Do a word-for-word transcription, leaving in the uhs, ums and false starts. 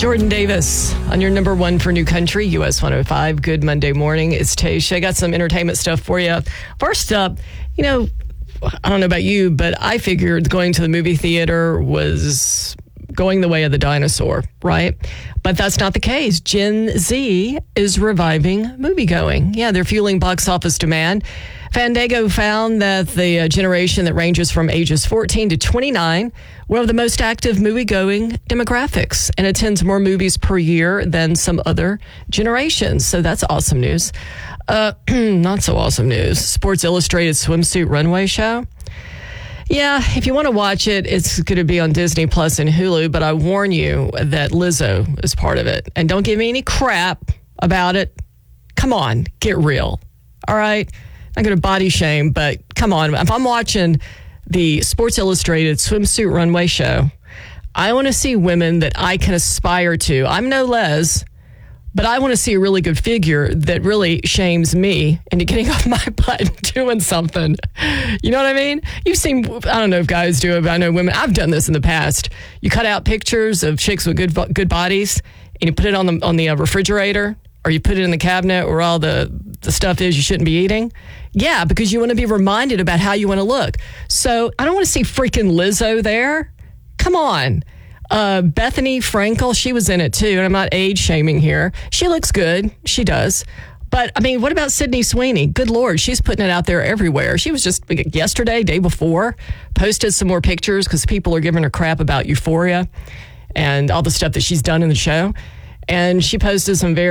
Jordan Davis on your number one for New Country, U S one oh five. Good Monday morning. It's Tasha. I got some entertainment stuff for you. First up, you know, I don't know about you, but I figured going to the movie theater was going the way of the dinosaur, right? But that's not the case. Gen Z is reviving moviegoing. Yeah, they're fueling box office demand. Fandango found that the uh, generation that ranges from ages fourteen to twenty-nine one of the most active movie-going demographics and attends more movies per year than some other generations. So that's awesome news. Uh, not so awesome news. Sports Illustrated swimsuit runway show. Yeah, if you want to watch it, it's going to be on Disney Plus and Hulu, but I warn you that Lizzo is part of it. And don't give me any crap about it. Come on, get real. All right? I'm going to body shame, but come on. If I'm watching the Sports Illustrated swimsuit runway show, I want to see women that I can aspire to. I'm no Les, but I want to see a really good figure that really shames me into getting off my butt and doing something. You know what I mean? You've seen, I don't know if guys do it, but I know women. I've done this in the past. You cut out pictures of chicks with good good bodies, and you put it on the on the uh, refrigerator, or you put it in the cabinet where all the, the stuff is you shouldn't be eating. Yeah, because you want to be reminded about how you want to look. So I don't want to see freaking Lizzo there. Come on. Uh, Bethany Frankel, she was in it too, and I'm not age shaming here. She looks good. She does. But, I mean, what about Sydney Sweeney? Good Lord, she's putting it out there everywhere. She was just yesterday, day before, posted some more pictures because people are giving her crap about Euphoria and all the stuff that she's done in the show. And she posted some very